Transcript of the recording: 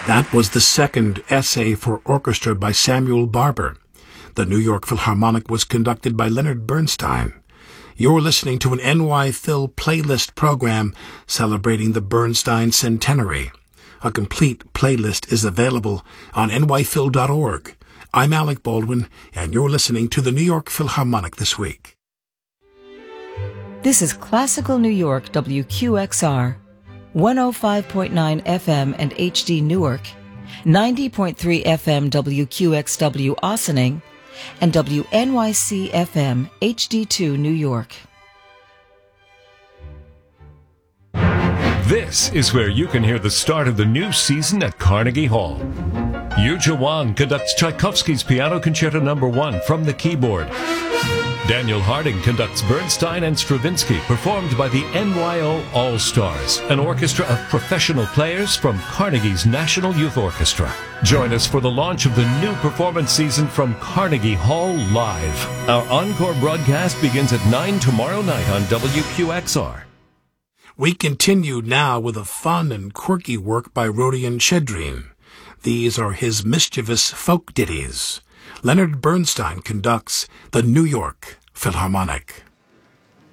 That was the second essay for orchestra by Samuel Barber. The New York Philharmonic was conducted by Leonard Bernstein. You're listening to an NY Phil playlist program celebrating the Bernstein Centenary. A complete playlist is available on nyphil.org. I'm Alec Baldwin, and you're listening to the New York Philharmonic this week. This is Classical New York WQXR, 105.9 FM and HD Newark, 90.3 FM WQXW Ossining, and WNYC FM HD2 New York. This is where you can hear the start of the new season at Carnegie Hall. Yuja Wang conducts Tchaikovsky's Piano Concerto No. 1 from the keyboard. Daniel Harding conducts Bernstein and Stravinsky, performed by the NYO All-Stars, an orchestra of professional players from Carnegie's National Youth Orchestra. Join us for the launch of the new performance season from Carnegie Hall Live. Our encore broadcast begins at 9 tomorrow night on WQXR. We continue now with a fun and quirky work by Rodion Chedrin. These are his mischievous folk ditties. Leonard Bernstein conducts the New York Philharmonic.